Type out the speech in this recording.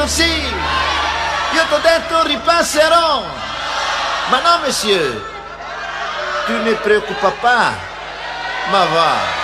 detto sì! Io t'ho detto ripasserò! Ma no, monsieur! Tu ne preoccupa pas! Ma va!